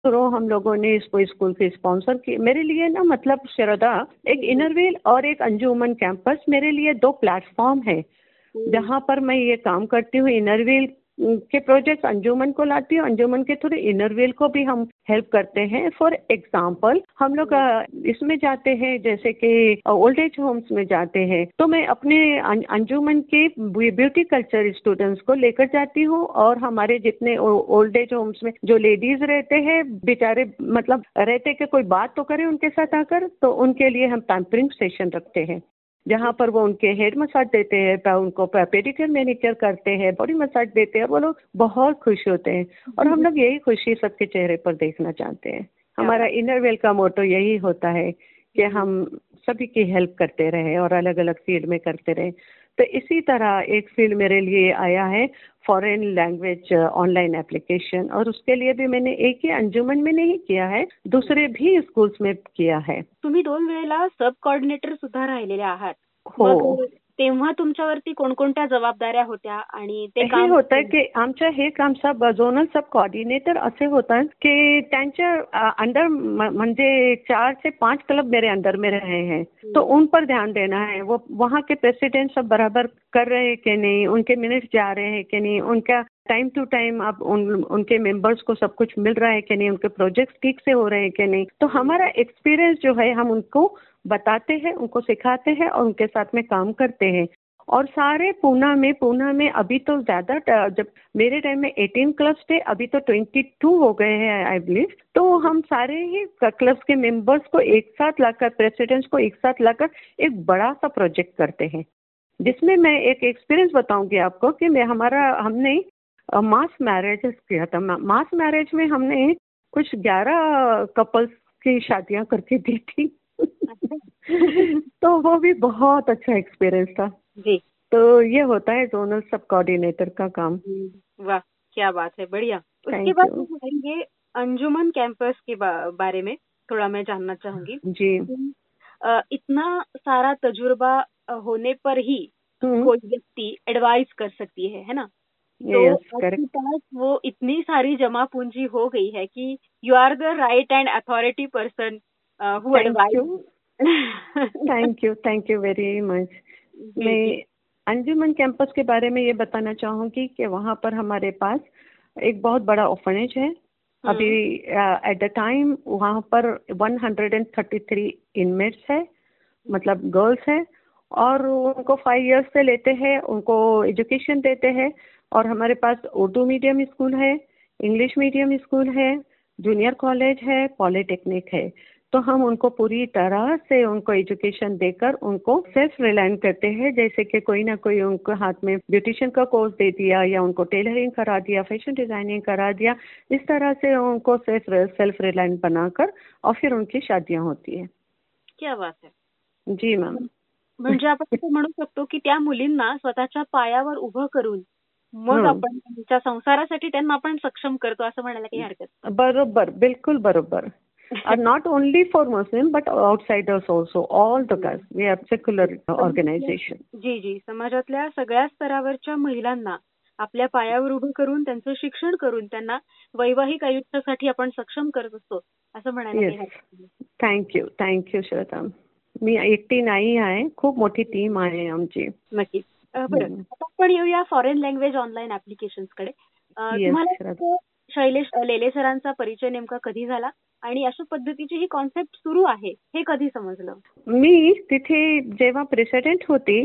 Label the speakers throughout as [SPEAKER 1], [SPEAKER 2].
[SPEAKER 1] तो हम लोगों ने इसको स्कूल से स्पॉन्सर की। मेरे लिए ना मतलब श्रद्धा, एक इनरव्हील और एक अंजुमन कैंपस मेरे लिए दो प्लेटफॉर्म है जहाँ पर मैं ये काम करती हूँ। इनरव्हील के प्रोजेक्ट अंजुमन को लाती हूँ, अंजुमन के थ्रू इनरव्हील को भी हम हेल्प करते हैं। फॉर एग्जाम्पल हम लोग इसमें जाते हैं, जैसे कि ओल्ड एज होम्स में जाते हैं, तो मैं अपने अंजुमन के ब्यूटी कल्चर स्टूडेंट्स को लेकर जाती हूँ और हमारे जितने ओल्ड एज होम्स में जो लेडीज रहते हैं बेचारे, मतलब रहते कि कोई बात तो करे उनके साथ आकर, तो उनके लिए हम पैम्परिंग सेशन रखते हैं जहाँ पर वो उनके हेड मसाज देते हैं, उनको पेडिक्योर मैनिक्योर करते हैं, बॉडी मसाज देते हैं, वो लोग बहुत खुश होते हैं। और हम लोग यही खुशी सबके चेहरे पर देखना चाहते हैं। हमारा इनरवेल का मोटो यही होता है कि हम सभी की हेल्प करते रहे और अलग अलग फील्ड में करते रहे। तो इसी तरह एक फील्ड मेरे लिए आया है फॉरेन लैंग्वेज ऑनलाइन एप्लीकेशन, और उसके लिए भी मैंने एक ही अंजुमन में नहीं किया है, दूसरे भी स्कूल्स में किया है।
[SPEAKER 2] तुम्ही 2 वेळेला सब कोऑर्डिनेटर सुद्धा राहिलेले आहात.
[SPEAKER 1] हो.
[SPEAKER 2] मग तेव्हा तुमच्यावरती कोणकोणत्या जबाबदाऱ्या होत्या आणि ते
[SPEAKER 1] हे
[SPEAKER 2] काम
[SPEAKER 1] होतं की आमच्या हे काम सब झोनल सब कोऑर्डिनेटर असे होतात कि त्यांच्या अंडर म्हणजे 4 से 5 क्लब मेरे अंदर में रहे हैं, तो उन पर ध्यान देना है। वो वहाँ के प्रेसिडेंट सब बराबर कर रहे हैं कि नहीं, उनके मिनट्स जा रहे हैं कि नहीं, उनका टाइम टू टाइम अब उनके मेंबर्स को सब कुछ मिल रहा है कि नहीं, उनके प्रोजेक्ट्स ठीक से हो रहे हैं कि नहीं। तो हमारा एक्सपीरियंस जो है हम उनको बताते हैं, उनको सिखाते हैं और उनके साथ में काम करते हैं। और सारे पूना में अभी तो ज्यादा, जब मेरे टाइम में 18 क्लब्स थे, अभी तो 22 हो गए हैं आई बिलीव। तो हम सारे ही क्लब्स के मेंबर्स को एक साथ लाकर, प्रेसिडेंट्स को एक साथ लाकर एक बड़ा सा प्रोजेक्ट करते हैं, जिसमें मैं एक एक्सपीरियंस बताऊंगी आपको कि हमने मास मैरिज किया था। मास मैरिज में हमने कुछ 11 कपल्स की शादियां करके दी थी। तो वो भी बहुत अच्छा एक्सपीरियंस था
[SPEAKER 2] जी।
[SPEAKER 1] तो ये होता है जोनल सब कोऑर्डिनेटर का काम।
[SPEAKER 2] वाह, क्या बात है, बढ़िया। उसके बाद हम जाएंगे अंजुमन कैंपस के बारे में थोड़ा मैं जानना चाहूंगी
[SPEAKER 1] जी।
[SPEAKER 2] इतना सारा तजुर्बा होने पर ही कोई व्यक्ति एडवाइस कर सकती है ना? तो आपके पास वो इतनी सारी जमा पूंजी हो गई है कि you are the right and authority person who advise.
[SPEAKER 1] Thank you very much. मैं अंजुमन कैंपस के बारे में ये बताना चाहूंगी कि वहाँ पर हमारे पास एक बहुत बड़ा ऑर्फनेज है। अभी एट द टाइम वहाँ पर 133 इनमेट्स है, मतलब गर्ल्स है, और उनको 5 इयर्स से लेते हैं, उनको एजुकेशन देते हैं। और हमारे पास उर्दू मीडियम स्कूल है, इंग्लिश मीडियम स्कूल है, जूनियर कॉलेज है, पॉलिटेक्निक है। तो हम उनको पूरी तरह से उनको एजुकेशन देकर उनको सेल्फ रिलायंट करते हैं। जैसे कि कोई ना कोई उनको हाथ में ब्यूटिशियन का कोर्स दे दिया, या उनको टेलरिंग करा दिया, फैशन डिजाइनिंग करा दिया, इस तरह से उनको सेल्फ रिलायंट बनाकर और फिर उनकी शादियां होती है।
[SPEAKER 2] क्या बात है।
[SPEAKER 1] जी मैम।
[SPEAKER 2] म्हणजे आपण असं म्हणू शकतो की त्या मुलींना स्वतःच्या पायावर उभं करून मग आपण त्यांच्या संसारासाठी त्यांना आपण सक्षम करतो असं म्हणायला काही हरकत नाही.
[SPEAKER 1] बरोबर, बिल्कुल बरोबर. Not only for Muslim but outsiders also, all the caste. We are secular organization.
[SPEAKER 2] जी जी, समाजातल्या सगळ्या स्तरावरच्या महिलांना आपल्या पायावर उभं करून त्यांचं शिक्षण करून त्यांना वैवाहिक आयुष्यासाठी आपण सक्षम करत असतो असं म्हणायला काही हरकत
[SPEAKER 1] नाही. थँक्यू श्रद्धा. मी एकटी नाही आहे, खूप मोठी टीम आहे आमची.
[SPEAKER 2] नक्की. बरं, आता आपण येऊया फॉरेन लँग्वेज ऑनलाईन ऍप्लिकेशन्स कडे. तुम्हाला शैलेश लेले सरांचा परिचय नेमका कधी झाला आणि अशा पद्धतीची ही कॉन्सेप्ट सुरू आहे हे कधी समजलं?
[SPEAKER 1] मी तिथे जेव्हा प्रेसिडेंट होती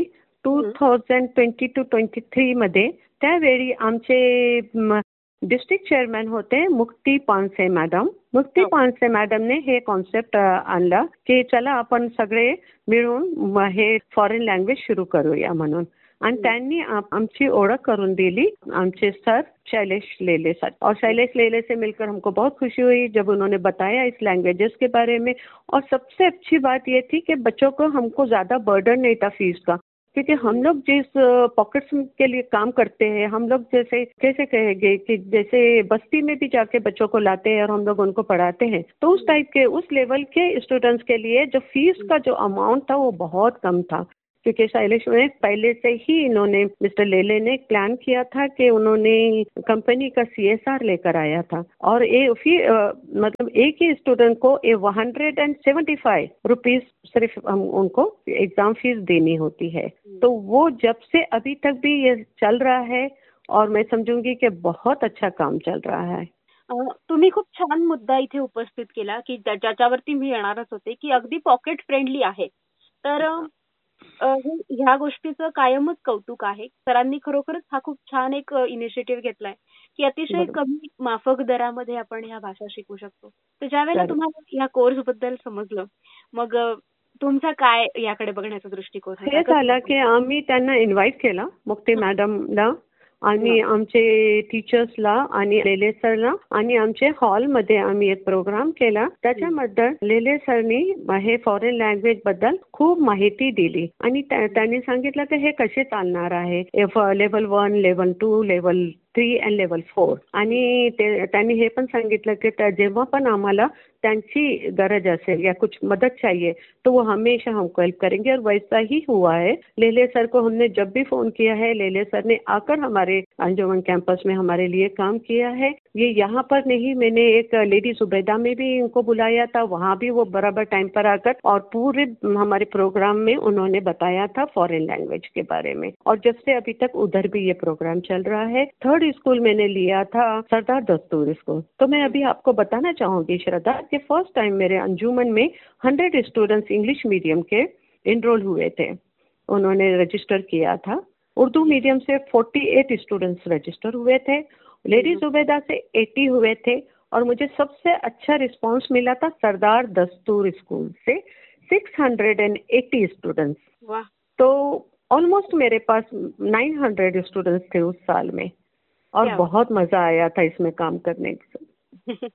[SPEAKER 1] 2022-23 मध्ये, त्यावेळी आमचे डिस्ट्रिक्ट चेअरमॅन होते मुक्ती पानसे मॅडम. मुक्ती पानसे मॅडमने हे कॉन्सेप्ट आणला की चला आपण सगळे मिळून हे फॉरेन लँग्वेज सुरू करूया म्हणून. आणि त्यांनी आमची ओळख करून दिली आमचे सर शैलेश लेले सर. और शैलेश लेले से मिलकर हमको बहुत खुशी हुई जब उन्होंने बताया इस लैंग्वेजेस के बारे में। और सबसे अच्छी बात ये थी कि बच्चों को हमको ज्यादा बर्डन नहीं था फीस का, क्योंकि हम लोग जिस पॉकेट्स के लिए काम करते हैं, हम लोग जैसे कैसे कहेंगे कि जैसे बस्ती में भी जाके बच्चों को लाते हैं और हम लोग उनको पढ़ाते हैं, तो उस टाइप के, उस लेवल के स्टूडेंट्स के लिए जो फीस का जो अमाउंट था वो बहुत कम था, क्योंकि शैलेश में पहले से ही इन्होंने, मिस्टर लेले ने प्लान किया था कि उन्होंने कंपनी का CSR लेकर आया था, और मतलब एक ही स्टूडेंट को 175 रुपीज सिर्फ उनको एग्जाम फीस देनी होती है। तो वो जब से अभी तक भी ये चल रहा है, और मैं समझूंगी कि बहुत अच्छा काम चल रहा है।
[SPEAKER 2] तुम्ही खूप छान मुद्दा इथे उपस्थित केला की ज्याच्यावरती मी येणारच होते की अगदी पॉकेट फ्रेंडली आहे. तर ह्या गोष्टीचं कायमच कौतुक आहे. सरांनी खरोखरच हा खूप छान एक इनिशिएटिव्ह घेतलाय की अतिशय कमी माफक दरामध्ये आपण ह्या भाषा शिकू शकतो. तर ज्यावेळेला तुम्हाला या कोर्स बद्दल समजलं, मग तुमचा काय याकडे बघण्याचा दृष्टिकोन होता?
[SPEAKER 1] हे झालं की आम्ही त्यांना इन्व्हाइट केलं, मुक्ती मॅडमला आणि आमचे टीचर्सला आणि लेले सरला, आणि आमच्या हॉलमध्ये आम्ही एक प्रोग्राम केला. त्याच्यामध्ये लेले सरनी हे फॉरेन लँग्वेज बद्दल खूप माहिती दिली, आणि त्यांनी सांगितलं की हे कसे चालणार आहे, लेवल 1, लेवल 2, लेवल 3 आणि लेवल 4. आणि त्यांनी हे पण सांगितलं की जेव्हा पण आम्हाला त्यांची गरज असेल या कुछ मदद चाहिए तो वो हमेशा हमको हेल्प करेंगे, और वैसा ही हुआ है. लेले सर को हमने जब भी फोन किया है, लेले सर ने आकर हमारे अंजुमन कैंपस में हमारे लिए काम किया है. ये यहाँ पर नहीं, मैंने एक लेडी सुबेदा में भी इनको बुलाया था, वहाँ भी वो बराबर टाइम पर आकर और पूरे हमारे प्रोग्राम में उन्होंने बताया था फॉरेन लैंग्वेज के बारे में. और जब से अभी तक उधर भी ये प्रोग्राम चल रहा है. थर्ड स्कूल मैंने लिया था सरदार दस्तूर स्कूल. तो मैं अभी आपको बताना चाहूंगी श्रद्धा कि फर्स्ट टाइम मेरे अंजुमन में 100 स्टूडेंट्स इंग्लिश मीडियम के इनरोल हुए थे, उन्होंने रजिस्टर किया था. उर्दू मीडियम से 48 स्टूडेंट्स रजिस्टर हुए थे, लेडी जुबैदा से 80 हुए थे, और मुझे सबसे अच्छा रिस्पांस मिला था सरदार दस्तूर स्कूल से 680 स्टूडेंट्स. तो ऑलमोस्ट मेरे पास 900 स्टूडेंट्स थे उस साल में, और बहुत मजा आया था इसमें काम करने से.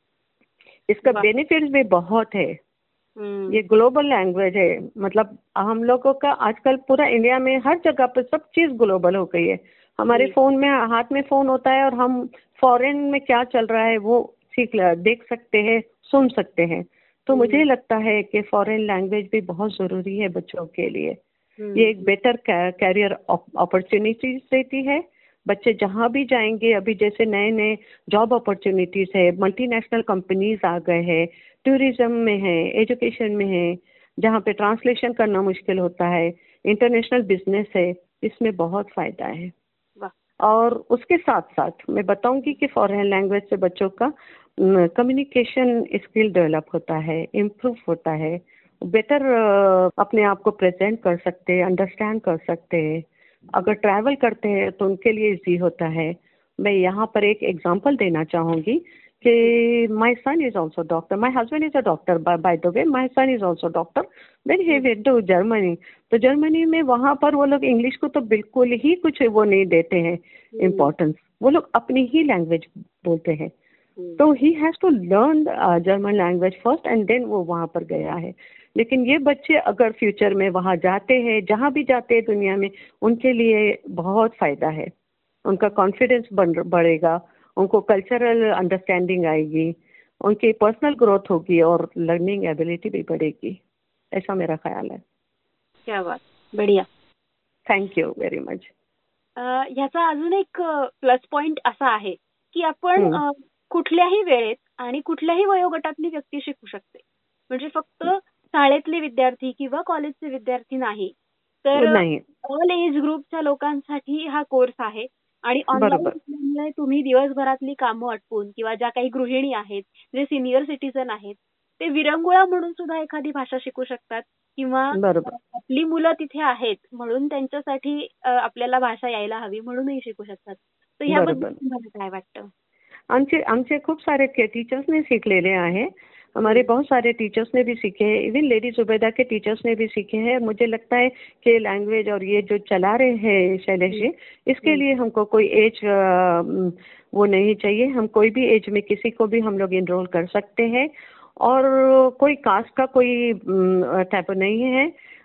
[SPEAKER 1] इसका बेनिफिट्स भी बहुत है. ये ग्लोबल लैंग्वेज है, मतलब हम लोगों का आजकल पूरा इंडिया में हर जगह पर सब चीज ग्लोबल हो गई है. हमारे फोन में, हाथ में फोन होता है, और हम फॉरेन में क्या चल रहा है वो देख सकते हैं, सुन सकते हैं. तो मुझे लगता है कि फॉरेन लैंग्वेज भी बहुत जरूरी है बच्चों के लिए. ये एक बेटर कैरियर अपॉर्चुनिटीज देती है. बच्चे जहाँ भी जाएंगे, अभी जैसे नए नए जॉब अपॉर्चुनिटीज है, मल्टीनेशनल कंपनीज आ गए हैं, टूरिज्म में है, एजुकेशन में है, जहाँ पे ट्रांसलेशन करना मुश्किल होता है, इंटरनेशनल बिजनेस है, इसमें बहुत फायदा है. और उसके साथ साथ मैं बताऊंगी कि फॉरेन लैंग्वेज से बच्चों का कम्युनिकेशन स्किल डेवलप होता है, इम्प्रूव होता है, बेटर अपने आप को प्रेजेंट कर सकते हैं, अंडरस्टैंड कर सकते हैं. अगर ट्रैवल करते हैं तो उनके लिए इजी होता है. मैं यहाँ पर एक एग्जांपल देना चाहूंगी कि my son is also doctor, my husband is a doctor, by the way my son is also doctor. Then he went to Germany. तो जर्मनी में वहाँ पर वो लोग इंग्लिश को तो बिल्कुल ही कुछ वो नहीं देते हैं इम्पोर्टेंस, वो लोग अपनी ही लैंग्वेज बोलते हैं. तो he has to learn German language first, and then वो वहाँ पर गया है. लेकिन ये बच्चे अगर फ्यूचर में वहाँ जाते हैं, जहाँ भी जाते हैं दुनिया में, उनके लिए बहुत फायदा है. उनका कॉन्फिडेंस बढ़ेगा, उनको कल्चरल अंडरस्टैंडिंग आएगी, उनकी पर्सनल ग्रोथ होगी, और लर्निंग एबिलिटी भी बढ़ेगी. ऐसा मेरा ख्याल है.
[SPEAKER 2] क्या बात, बढ़िया,
[SPEAKER 1] थँक यू व्हेरी मच.
[SPEAKER 2] ह्याचा अजून एक प्लस पॉइंट असा आहे की आपण कुठल्याही वेळेत आणि कुठल्याही वयोगटातली व्यक्ती शिकू शकते. म्हणजे फक्त शाळेतले विद्यार्थी किंवा कॉलेजचे विद्यार्थी नाही, तर ऑल एज ग्रुपच्या लोकांसाठी हा कोर्स आहे. आणि ऑनलाईन तुम्ही दिवसभरातली कामं आटपून, किंवा ज्या काही गृहिणी आहेत, जे सिनियर सिटीजन आहेत, ते विरंगुळा म्हणून सुद्धा एखादी भाषा शिकू शकतात, किंवा आपली मुलं तिथे आहेत म्हणून त्यांच्यासाठी आपल्याला भाषा यायला हवी म्हणूनही शिकू शकतात. तर ह्याबद्दल तुम्हाला काय वाटतं?
[SPEAKER 1] आमचे खूप सारे टीचर्स ने सीखलेले हैं. हमारे बहुत सारे टीचर्स ने भी सीखे हैं, इवन लेडी जुबैदा के टीचर्स ने भी सीखे हैं. मुझे लगता है कि लैंग्वेज और ये जो चला रहे हैं शैलेश जी, इसके लिए हमको कोई एज वो नहीं चाहिए. हम कोई भी एज में किसी को भी हम लोग इनरोल कर सकते हैं, और कोई कास्ट का कोई टाइप नहीं है.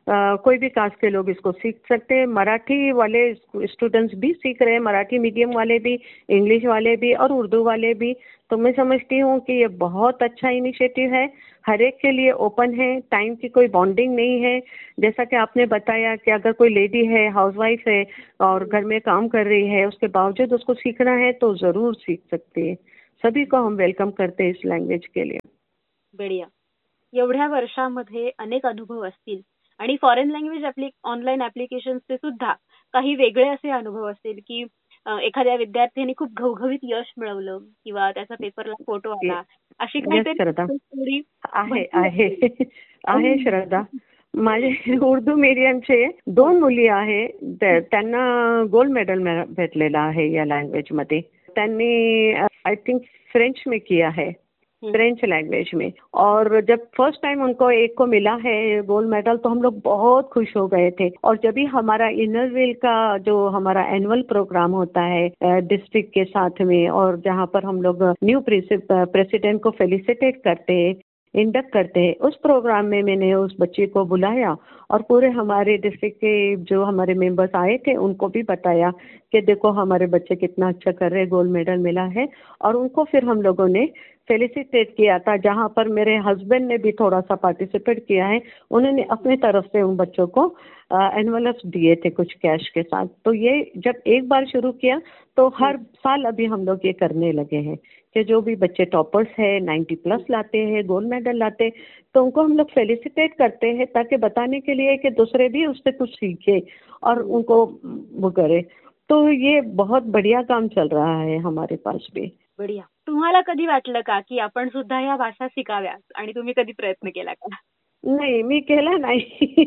[SPEAKER 1] कोई भी कास्ट के लोग इसको सीख सकते हैं। मराठी वाले स्टूडेंट्स भी सीख रहे हैं, मराठी मीडियम वाले भी, इंग्लिश वाले भी और उर्दू वाले भी। तो मैं समझती हूँ कि ये बहुत अच्छा इनिशिएटिव है, हर एक के लिए ओपन है, टाइम की कोई बॉन्डिंग नहीं है। जैसा कि आपने बताया कि अगर कोई लेडी है, हाउसवाइफ है और घर में काम कर रही है, उसके बावजूद उसको सीखना है तो जरूर सीख सकती है। सभी को हम वेलकम करते हैं इस लँग्वेज के लिए।
[SPEAKER 2] बढिया. एवढ्या वर्षामध्ये अनेक अनुभव असतील आणि फॉरेन लँग्वेज ऑनलाईन ॲप्लिकेशन्सचे सुद्धा काही वेगळे असे अनुभव असतील, की एखाद्या विद्यार्थ्याने खूप घवघवीत यश मिळवलं किंवा त्याचा पेपरला फोटो आला. अशी
[SPEAKER 1] येस
[SPEAKER 2] काहीतरी
[SPEAKER 1] श्रद्धा,
[SPEAKER 2] स्टोरी
[SPEAKER 1] आहे आहे आहे श्रद्धा. माझे उर्दू मीडियमचे 2 मुली आहे, त्यांना गोल्ड मेडल भेटलेलं आहे या लँग्वेज मध्ये. त्यांनी आई थिंक फ्रेंच में किया है, फ्रेंच लैंग्वेज में। और जब फर्स्ट टाइम उनको एक को मिला है गोल्ड मेडल तो हम लोग बहुत खुश हो गए थे। और जब भी हमारा इनरव्हील का जो हमारा एनुअल प्रोग्राम होता है डिस्ट्रिक्ट के साथ में, और जहाँ पर हम लोग न्यू प्रेसिडेंट को फेलिसिटेट करते हैं, इंडक्ट करते हैं, उस प्रोग्राम में मैंने उस बच्ची को बुलाया और पूरे हमारे डिस्ट्रिक्ट के जो हमारे मेंबर्स आए थे उनको भी बताया कि देखो हमारे बच्चे कितना अच्छा कर रहे हैं, गोल्ड मेडल मिला है। और उनको फिर हम लोगों ने फेलिसिटेट किया था, जहाँ पर मेरे हस्बैंड ने भी थोड़ा सा पार्टिसिपेट किया है। उन्होंने अपनी तरफ से उन बच्चों को एनवलप्स दिए थे कुछ कैश के साथ। तो ये जब एक बार शुरू किया तो हर साल अभी हम लोग ये करने लगे हैं कि जो भी बच्चे टॉपर्स है 90 प्लस लाते हैं, गोल्ड मेडल लाते, तो उनको हम लोग फेलिसिटेट करते हैं ताकि बताने के लिए कि दूसरे भी उससे कुछ सीखे और उनको वो करे। तो ये बहुत बढ़िया काम चल रहा है हमारे पास भी।
[SPEAKER 2] बढिया. तुम्हाला कधी वाटलं का, की आपण सुद्धा या भाषा शिकाव्यात आणि तुम्ही कधी प्रयत्न केला का?
[SPEAKER 1] नाही, मी केला नाही.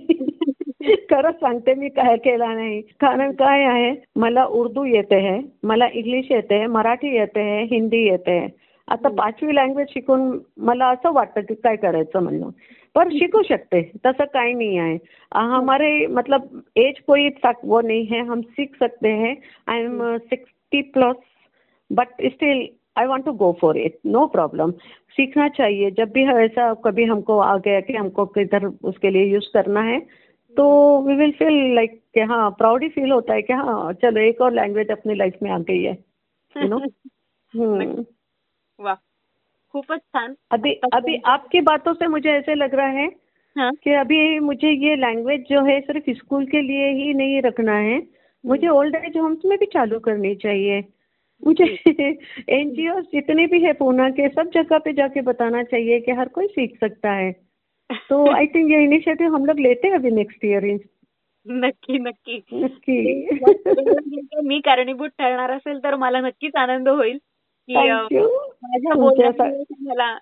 [SPEAKER 1] खरंच सांगते, मी काय केला नाही. कारण काय आहे, मला उर्दू येते आहे, मला इंग्लिश येते आहे, मराठी येते आहे, हिंदी येते आहे. आता 5वी लँग्वेज शिकून मला असं वाटतं की काय करायचं म्हणून. पर शिकू सकते, तसं काही नहीं है। हमारे मतलब एज कोई तक वो नहीं है, हम सीख सकते हैं। I am 60 plus but still I want to go for it, no problem. सीखना चाहिए, जब भी ऐसा कभी हमको आ गया कि हमको किधर उसके लिए यूज करना है तो वी विल फील लाइक कि हाँ प्राउड ही फील होता है कि हाँ चलो एक और लैंग्वेज अपनी लाइफ में आ गई है, यू नो।
[SPEAKER 2] वाह, खूपच छान।
[SPEAKER 1] अभी अभी आपकी बातों से मुझे ऐसे लग रहा है
[SPEAKER 2] हाँ?
[SPEAKER 1] कि अभी मुझे ये लैंग्वेज जो है सिर्फ स्कूल के लिए ही नहीं रखना है, मुझे ओल्ड एज होम्स में भी चालू करनी चाहिए। मुझे एनजीओ जितने भी है पूना के, सब जगह पे जाके बताना चाहिए कि हर कोई सीख सकता है। तो आई थिंक ये इनिशिएटिव हम लोग लेते हैं अभी नेक्स्ट ईयर।
[SPEAKER 2] नक्की नक्की
[SPEAKER 1] नक्की।
[SPEAKER 2] मी कारणीभूत ठरणार असेल तर मला नक्कीच आनंद होईल की
[SPEAKER 1] थँक्यू।
[SPEAKER 2] माझ्या बोलण्यामुळे तुम्हाला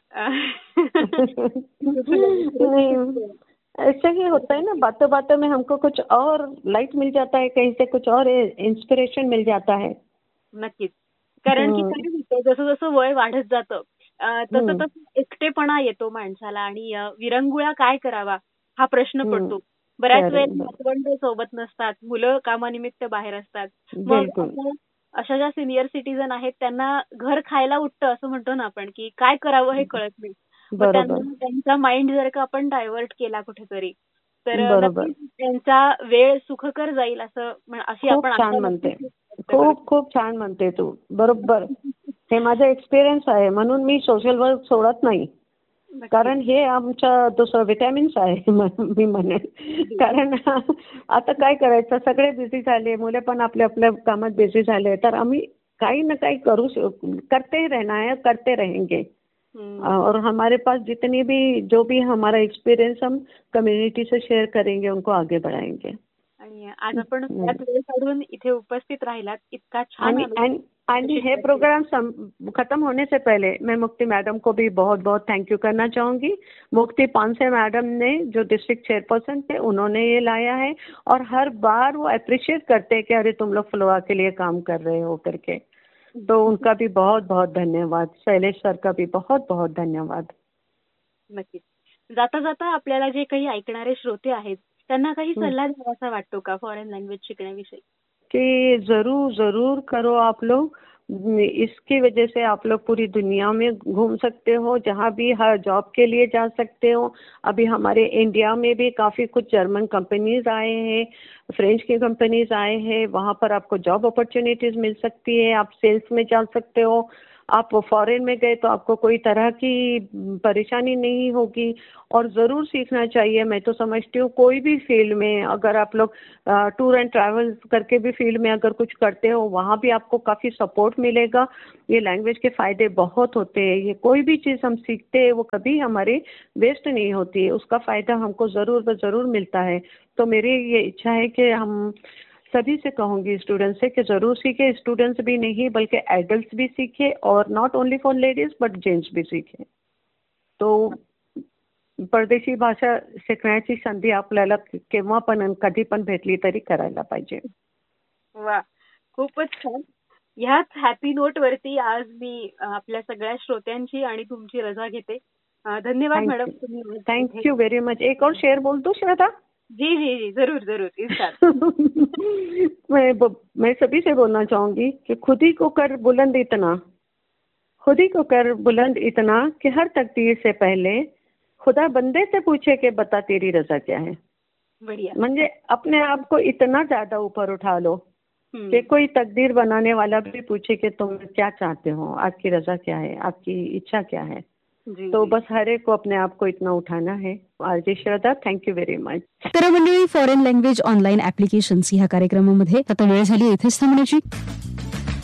[SPEAKER 1] नहीं, ऐसे ही होता है ना, बातों बातों में हमको कुछ और लाइट मिल जाता है, कहीं से कुछ और इंस्पिरेशन मिल जाता है।
[SPEAKER 2] नक्कीच. कारण की काय होतं, जसं जसं वय वाढत जातं तसं तसं एकटेपणा येतो माणसाला आणि विरंगुळा काय करावा हा प्रश्न पडतो. बऱ्याच वेळेला नातवंड सोबत नसतात, मुलं कामानिमित्त बाहेर असतात. मग अशा ज्या सिनियर सिटीजन आहेत त्यांना घर खायला उठतं असं म्हणतो ना आपण, की काय करावं हे कळत नाही. मग त्यांचा माइंड जर का आपण डायव्हर्ट केला कुठेतरी तर नक्कीच त्यांचा वेळ सुखकर जाईल असं अशी आपण
[SPEAKER 1] छान म्हणते. खूप खूप छान म्हणते तू, बरोबर. हे माझा एक्सपिरियन्स आहे, म्हणून मी सोशल वर्क सोडत नाही. कारण हे आमचं दुसरं विटॅमिन्स आहे मी म्हणेन. कारण आता काय करायचं, सगळे बिझी झाले, मुले पण आपल्या आपल्या कामात बिझी झाले, तर आम्ही काही ना काही करते ही रहना है, करते रहेंगे। और हमारे पास जितनी भी जो भी हमारा एक्सपीरियंस हम कम्युनिटी से शेयर करेंगे, उनको आगे बढ़ाएंगे।
[SPEAKER 2] आणि आज आपण त्यात वेळ काढून इथे उपस्थित राहिलात, इतका छान
[SPEAKER 1] आणि हे प्रोग्राम खत्म होने से पहले मैं मुक्ति मैडम को भी बहुत बहुत थैंक यू करना चाहूंगी। मुक्ति पानसे मैडम ने जो डिस्ट्रिक्ट चेयरपर्सन थे, उन्होंने ये लाया है और हर बार वो अप्रिशिएट करते हैं कि अरे तुम लोग फ्लोआ के लिए काम कर रहे हो करके। तो उनका भी बहुत बहुत धन्यवाद। शैलेश सर का भी बहुत बहुत धन्यवाद।
[SPEAKER 2] नक्कीच. जाता जाता आपल्याला जे काही ऐकणारे श्रोते आहेत त्यांना काही सल्ला द्यावासा वाटतो का फॉरेन लँग्वेज शिकण्याविषयी?
[SPEAKER 1] कि जरूर जरूर करो आप लोग, इसकी वजह से आप लोग पूरी दुनिया में घूम सकते हो, जहाँ भी हर जॉब के लिए जा सकते हो। अभी हमारे इंडिया में भी काफ़ी कुछ जर्मन कंपनीज आए हैं, फ्रेंच की कंपनीज आए हैं, वहाँ पर आपको जॉब अपॉर्चुनिटीज मिल सकती है, आप सेल्स में जा सकते हो। आप फॉरेन में गए तो आपको कोई तरह की परेशानी नहीं होगी, और ज़रूर सीखना चाहिए। मैं तो समझती हूँ कोई भी फील्ड में अगर आप लोग टूर एंड ट्रैवल करके भी फील्ड में अगर कुछ करते हो, वहाँ भी आपको काफ़ी सपोर्ट मिलेगा। ये लैंग्वेज के फ़ायदे बहुत होते हैं, ये कोई भी चीज़ हम सीखते हैं वो कभी हमारी वेस्ट नहीं होती है, उसका फ़ायदा हमको ज़रूर ब ज़रूर मिलता है। तो मेरी ये इच्छा है कि हम सभी से कहूँगी स्टूडेंट्स से कि ज़रूर सीखें, स्टूडेंट्स भी नहीं बल्कि एडल्ट्स भी सीखें, और not only for ladies but gents भी सीखें। तो परदेशी भाषा शिकण्याची संधी आपल्याला केव्हा पण आणि कधी पण भेटली तरी करायला पाहिजे.
[SPEAKER 2] वा, खूपच छान. ह्याच हॅपी नोट वरती आज मी आपल्या सगळ्या श्रोत्यांची आणि तुमची रजा घेते. धन्यवाद मॅडम, तुम्ही
[SPEAKER 1] थैंक यू वेरी मच. एक और शेर बोल दूं श्वेता?
[SPEAKER 2] जी जी जी, जरूर जरूर, इरशाद.
[SPEAKER 1] मैं सभी से बोलना चाहूंगी कि खुद ही को कर बुलंद इतना, खुद ही को कर बुलंद इतना कि हर तकदीर से पहले खुदा बंदे से पूछे कि बता तेरी रजा क्या है.
[SPEAKER 2] बढ़िया.
[SPEAKER 1] म्हणजे अपने आप को इतना ज्यादा ऊपर उठा लो कि कोई तकदीर बनाने वाला भी पूछे कि तुम क्या चाहते हो, आपकी रजा क्या है, आपकी इच्छा क्या है. तो बस हर एक को अपने आप को इतना उठाना है. RJ Shraddha, thank you very much.
[SPEAKER 3] तर मंडळी, फॉरेन लँग्वेज ऑनलाईन ऍप्लिकेशन्स ह्या कार्यक्रमामध्ये आता वेळ झाली इथेच थांबण्याची.